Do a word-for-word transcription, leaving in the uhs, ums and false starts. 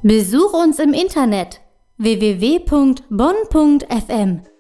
Besuch uns im Internet w w w punkt bonn punkt f m.